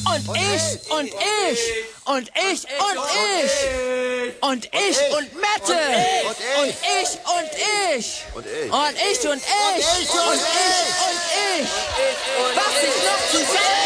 Und ich und ich und ich und ich und ich und Mette und ich und ich und ich und ich und ich und ich. Was ich noch zu sagen